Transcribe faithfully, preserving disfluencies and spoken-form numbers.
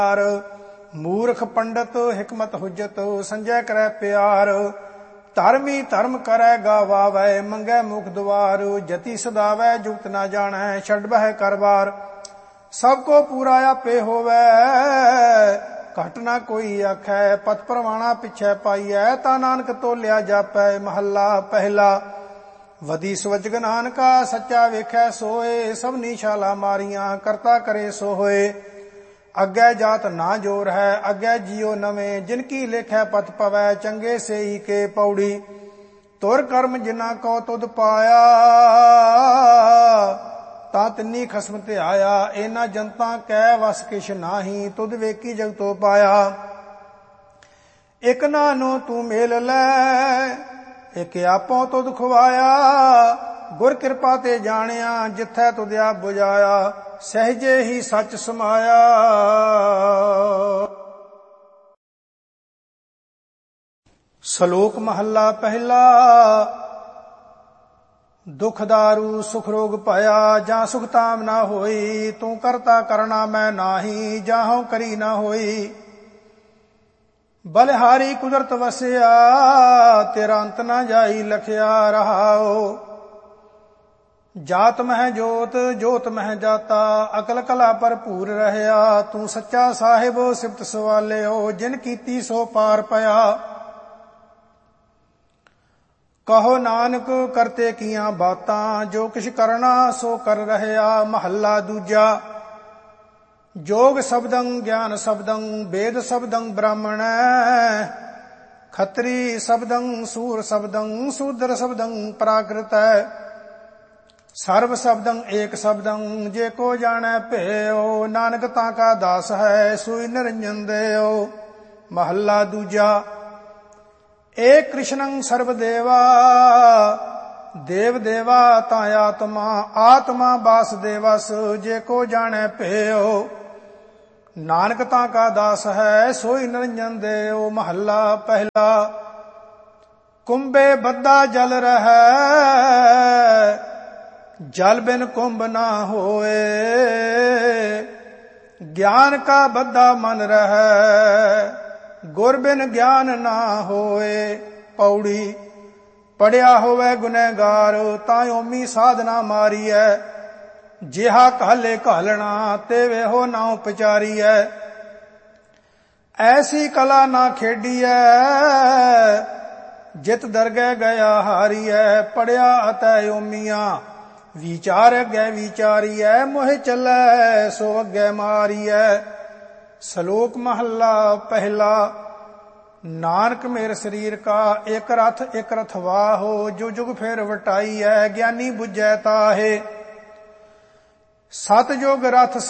ਮੂਰਖ ਪੰਡਤ ਹਿਕਮਤ ਹੁਜਤ ਸੰਜੈ ਕਰੈ ਪਿਆਰ। ਧਰਮੀ ਧਰਮ ਕਰੈ ਗਾਵਾਵੈ ਮੰਗੈ ਮੁਖ ਦੁਆਰ। ਜਤੀ ਸਦਾਵੈ ਜੁਗਤ ਨਾ ਜਾਣੈ ਛੱਡ ਬਹਿ ਕਰਵਾਰ। ਸਭ ਕੋ ਪੂਰਾ ਆਪੇ ਹੋਵੈ ਘਟ ਨਾ ਕੋਈ ਆਖੈ। ਪਤ ਪ੍ਰਵਾਣਾ ਪਿਛੈ ਪਾਈਐ ਤਾ ਨਾਨਕ ਤੋਲਿਆ ਜਾਪੈ। ਮਹੱਲਾ ਪਹਿਲਾ। ਵਦੀ ਸਵਜਗ ਨਾਨਕਾ ਸੱਚਾ ਵੇਖੈ ਸੋਏ। ਸਭਨੀ ਛਾਲਾ ਮਾਰੀਆਂ ਕਰਤਾ ਕਰੇ ਸੋ ਹੋਏ। ਅੱਗੇ ਜਾਤ ਨਾ ਜੋਰ ਹੈ ਅੱਗੇ ਜੀਓ ਨਵੇਂ। ਜਿਨ ਕੀ ਲੇਖੈ ਪਤ ਪਵੈ ਚੰਗੇ ਸੇਈ ਕੇ ਪੌੜੀ। ਤੁਰ ਕਰਮ ਜਿਨਾ ਕੋ ਤੁਧ ਪਾਇਆ ਤਾਂ ਤਿੰਨੀ ਖਸਮ ਤੇ ਆਇਆ। ਇਹਨਾਂ ਜਨਤਾ ਕੈ ਵਸ ਕਿਛ ਨਾਹੀ ਤੁਧ ਵੇਖੀ ਜਗਤੋ ਪਾਇਆ। ਇਕ ਨਾਨੋ ਤੂੰ ਮੇਲ ਲੈ ਇਕ ਆਪੋ ਤੁਧ ਖਵਾਇਆ। ਗੁਰ ਕਿਰਪਾ ਤੇ ਜਾਣਿਆ ਜਿਥੈ ਤੁਧ ਆਪ ਬੁਝਾਇਆ। ਸਹਿਜੇ ਹੀ ਸੱਚ ਸਮਾਇਆ। ਸ਼ਲੋਕ ਮਹੱਲਾ ਪਹਿਲਾ। ਦੁਖ ਦਾਰੂ ਸੁਖ ਰੋਗ ਪਾਇਆ ਜਾਂ ਸੁਖ ਤਾਮ ਨਾ ਹੋਈ। ਤੂੰ ਕਰਤਾ ਕਰਣਾ ਮੈਂ ਨਾਹੀ ਜਾਹੋਂ ਕਰੀ ਨਾ ਹੋਈ। ਬਲਿਹਾਰੀ ਕੁਦਰਤ ਵਸਿਆ ਤੇਰਾ ਅੰਤ ਨਾ ਜਾਈ ਲਖਿਆ ਰਹਾਓ। ਜਾਤ ਮਹਿ ਜੋਤ ਜੋਤ ਮਹਿ ਜਾਤਾ ਅਕਲ ਕਲਾ ਭਰਪੂਰ ਰਹਿਆ। ਤੂੰ ਸੱਚਾ ਸਾਹਿਬ ਸਿਫਤ ਸਵਾਲਿਓ ਜਿਨ ਕੀਤੀ ਸੋ ਪਾਰ ਪਿਆ। ਕਹੋ ਨਾਨਕ ਕਰਤੇ ਕੀਆਂ ਬਾਤਾਂ ਜੋ ਕਿਛ ਕਰਨਾ ਸੋ ਕਰ ਰਹਿਆ। ਮਹੱਲਾ ਦੂਜਾ। ਜੋਗ ਸ਼ਬਦੰ ਗਿਆਨ ਸ਼ਬਦੰ ਵੇਦ ਸ਼ਬਦੰ ਬ੍ਰਾਹਮਣੈ। ਖੱਤਰੀ ਸ਼ਬਦੰ ਸੂਰ ਸ਼ਬਦੰ ਸ਼ੂਦਰ ਸ਼ਬਦੰ ਪ੍ਰਾਕ੍ਰਿਤੈ। ਸਰਬ ਸ਼ਬਦੰ ਏਕ ਸ਼ਬਦੰ ਜੇ ਕੋ ਜਾਣੈ ਭੇਉ। ਨਾਨਕ ਤਾਂ ਕਾ ਦਾਸ ਹੈ ਸੋਈ ਨਿਰੰਜਨ ਦੇਉ। ਮਹੱਲਾ ਦੂਜਾ। ਏ ਕ੍ਰਿਸ਼ਨੰ ਸਰਬ ਦੇਵਾ ਦੇਵ ਦੇਵਾ ਤਾਂ ਆਤਮਾ ਆਤਮਾ ਬਾਸ ਦੇਵਸ ਜੇ ਕੋ ਜਾਣੈ ਭੇਉ। ਨਾਨਕ ਤਾਂ ਕਾ ਦਾਸ ਹੈ ਸੋਈ ਨਿਰੰਜਨ ਦੇਉ। ਮਹੱਲਾ ਪਹਿਲਾ। ਕੁੰਭੇ ਬੱਧਾ ਜਲ ਰਹੈ ਜਲ ਬਿਨ ਕੁੰਭ ਨਾ ਹੋਏ। ਗਿਆਨ ਕਾ ਬੱਧਾ ਮਨ ਰਹੈ ਗੁਰ ਬਿਨ ਗਿਆਨ ਨਾ ਹੋਏ। ਪੌੜੀ। ਪੜਿਆ ਹੋਵੇ ਗੁਨਹਗਾਰ ਤਾਂ ਓਮੀ ਸਾਧਨਾ ਮਾਰੀਐ। ਜਿਹਾ ਕਾਲੇ ਘਾਲਣਾ ਤੇ ਵੇਹੋ ਨਾ ਉਪਚਾਰੀਐ। ਐਸੀ ਕਲਾ ਨਾ ਖੇਡੀਐ ਜਿਤ ਦਰਗਹਿ ਗਿਆ ਹਾਰੀਐ। ਪੜਿਆ ਅਤੈ ਓਮੀਆਂ ਵਿਚਾਰ ਅੱਗੇ ਵਿਚਾਰੀਐ। ਮੋਹਿ ਚੱਲੈ ਸੋ ਅੱਗੇ ਮਾਰੀਐ। ਸ਼ਲੋਕ ਮਹੱਲਾ ਪਹਿਲਾ। ਨਾਨਕ ਮੇਰ ਸਰੀਰ ਕਾ ਇਕ ਰਥ ਇਕ ਰਥਵਾਹੋ। ਜੋ ਜੁਗ ਫੇਰ ਵਟਾਈਐ ਗਿਆਨੀ ਬੁਝੈ ਤਾਹੇ। ਸਤ ਜੁਗ ਰਥ